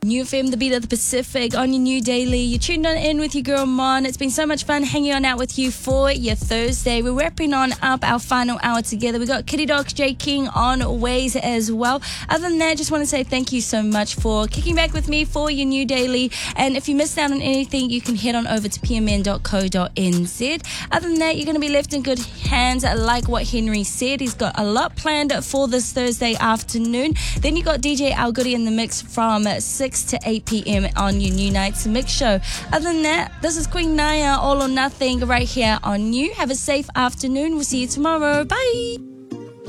New FM, the beat of the Pacific, on your new daily. You're tuned on in with your girl Mon. It's been so much fun hanging on out with you for your Thursday. We're wrapping on up our final hour together. We got Kitty Docs, J King on ways as well. Other than that, just want to say thank you so much for kicking back with me for your new daily. And if you missed out on anything, you can head on over to pmn.co.nz. Other than that, you're going to be left in good hands, like what Henry said. He's got a lot planned for this Thursday afternoon. Then you got DJ Al Goody in the mix from 6 to 8 p.m. on your New Nights Mix Show. Other than that, this is Queen Naya, All or Nothing, right here on You. Have a safe afternoon. We'll see you tomorrow. Bye.